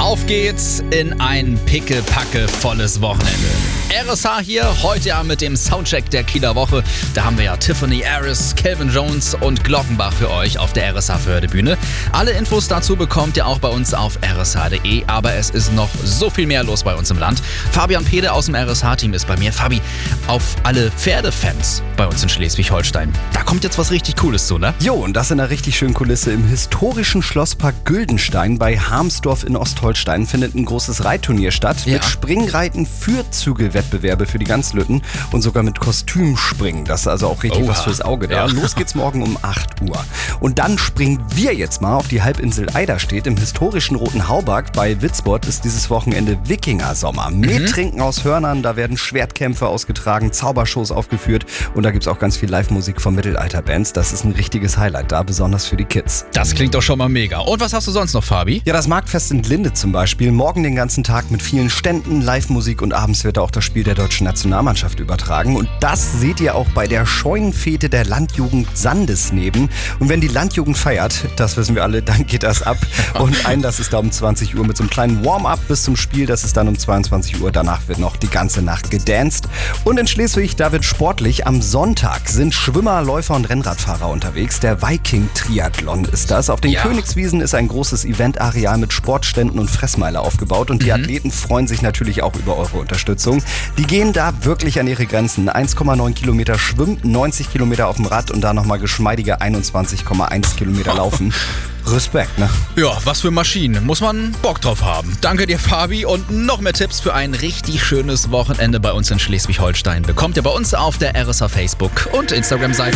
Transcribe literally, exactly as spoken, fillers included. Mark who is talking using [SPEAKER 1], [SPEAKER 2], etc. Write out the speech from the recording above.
[SPEAKER 1] Auf geht's in ein pickepacke-volles Wochenende. R S H hier, heute ja mit dem Soundcheck der Kieler Woche. Da haben wir ja Tiffany Harris, Calvin Jones und Glockenbach für euch auf der R S H-Förderbühne. Alle Infos dazu bekommt ihr auch bei uns auf r s h punkt d e, aber es ist noch so viel mehr los bei uns im Land. Fabian Pede aus dem R S H-Team ist bei mir. Fabi, auf alle Pferdefans bei uns in Schleswig-Holstein, da kommt jetzt was richtig Cooles zu, ne?
[SPEAKER 2] Jo, und das in einer richtig schönen Kulisse. Im historischen Schlosspark Güldenstein bei Harmsdorf in Ostholstein findet ein großes Reitturnier statt.
[SPEAKER 1] Ja.
[SPEAKER 2] Mit Springreiten für Zügelwettbewerbe für die Ganzlütten und sogar mit Kostümspringen. Das ist also auch richtig
[SPEAKER 1] Oha.
[SPEAKER 2] was fürs Auge da.
[SPEAKER 1] Ja.
[SPEAKER 2] Los geht's morgen um acht Uhr. Und dann springen wir jetzt mal auf die Halbinsel Eiderstedt. Im historischen Roten Hauberg bei Witzbott ist dieses Wochenende Wikinger-Sommer. Mit
[SPEAKER 1] Mhm.
[SPEAKER 2] Trinken aus Hörnern, da werden Schwertkämpfe ausgetragen, Zaubershows aufgeführt und da gibt's auch ganz viel Live-Musik von Mittelalterbands. Das ist ein richtiges Highlight da, besonders für die Kids.
[SPEAKER 1] Das klingt doch schon mal mega. Und was hast du sonst noch, Fabi?
[SPEAKER 2] Ja, das Marktfest in Linde zum Beispiel. Morgen den ganzen Tag mit vielen Ständen, Live-Musik und abends wird auch das Spiel der deutschen Nationalmannschaft übertragen. Und das seht ihr auch bei der Scheunenfete der Landjugend Sandesneben. Und wenn die Landjugend feiert, das wissen wir alle, dann geht das ab. Und Einlass ist da um zwanzig Uhr mit so einem kleinen Warm-up bis zum Spiel. Das ist dann um zweiundzwanzig Uhr. Danach wird noch die ganze Nacht gedanced. Und in Schleswig, da wird sportlich. Am Sonntag sind Schwimmer, Läufer und Rennradfahrer unterwegs. Der Viking-Triathlon ist das. Auf den
[SPEAKER 1] Ja.
[SPEAKER 2] Königswiesen ist ein großes Eventareal mit Sportständen und Fressmeile aufgebaut. Und die Athleten freuen sich natürlich auch über eure Unterstützung. Die gehen da wirklich an ihre Grenzen. eins Komma neun Kilometer schwimmen, neunzig Kilometer auf dem Rad und da nochmal geschmeidige einundzwanzig Komma eins Kilometer laufen. Respekt, ne?
[SPEAKER 1] Ja, was für Maschinen. Muss man Bock drauf haben. Danke dir, Fabi. Und noch mehr Tipps für ein richtig schönes Wochenende bei uns in Schleswig-Holstein bekommt ihr bei uns auf der R S H Facebook- und Instagram-Seite.